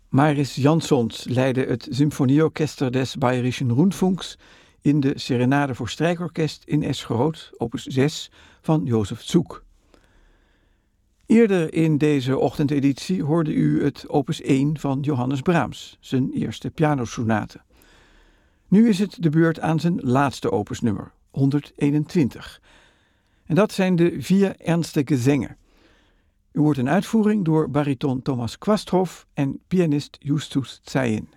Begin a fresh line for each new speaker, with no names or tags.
Maris Jansons leidde het Symphonieorchester des Bayerischen Rundfunks in de Serenade voor strijkorkest in S groot, opus 6 van Josef Zuk. Eerder in deze ochtendeditie hoorde u het opus 1 van Johannes Brahms, zijn eerste pianosonate. Nu is het de beurt aan zijn laatste opusnummer, 121. En dat zijn de 4 Ernste Gesänge. U hoort een uitvoering door bariton Thomas Quasthoff en pianist Justus Zeyen.